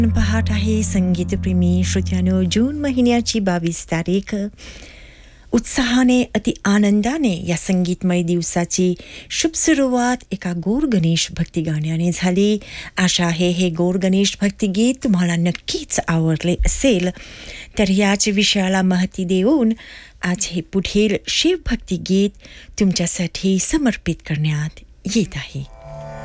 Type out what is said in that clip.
पाहत आहे संगीतप्रेमी श्रोत्यानो, जून महिन्याची 22 तारीख. उत्साहाने अति आनंदाने या संगीतमय दिवसाची शुभ सुरुवात एका गोड गणेश भक्ती गाण्याने झाली. आशा आहे हे गोड गणेश भक्तिगीत तुम्हाला नक्कीच आवडले असेल. तर याच विषयाला महती देऊन आज हे पुढील शिवभक्तिगीत तुमच्यासाठी समर्पित करण्यात येत आहे.